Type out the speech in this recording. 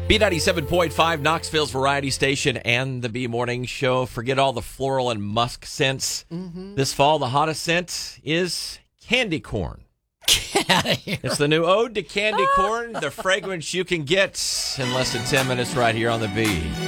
B97.5, Knoxville's variety station, and the B Morning Show. Forget all the floral and musk scents. This fall, the hottest scent is candy corn. Get out of here. It's the new ode to candy corn, the fragrance you can get in less than 10 minutes right here on the B.